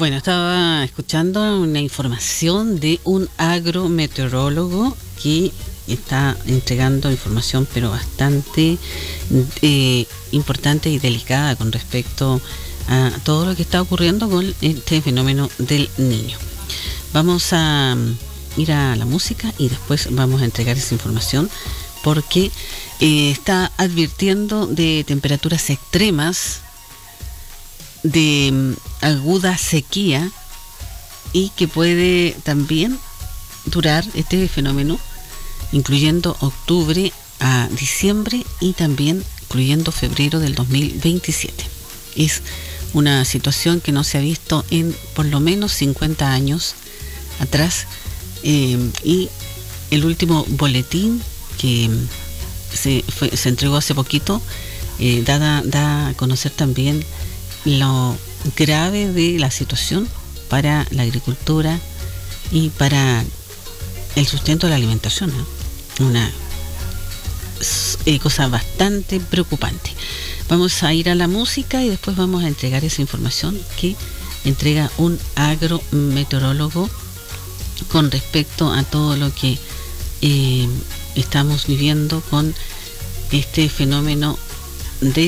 Bueno, estaba escuchando una información de un agrometeorólogo que está entregando información pero bastante importante y delicada con respecto a todo lo que está ocurriendo con este fenómeno del Niño. Vamos a ir a la música y después vamos a entregar esa información porque está advirtiendo de temperaturas extremas, de aguda sequía y que puede también durar este fenómeno incluyendo octubre a diciembre y también incluyendo febrero del 2027. Es una situación que no se ha visto en por lo menos 50 años atrás, y el último boletín que se entregó hace poquito da a conocer también lo grave de la situación para la agricultura y para el sustento de la alimentación, ¿no? Una cosa bastante preocupante. Vamos a ir a la música y después vamos a entregar esa información que entrega un agrometeorólogo con respecto a todo lo que estamos viviendo con este fenómeno de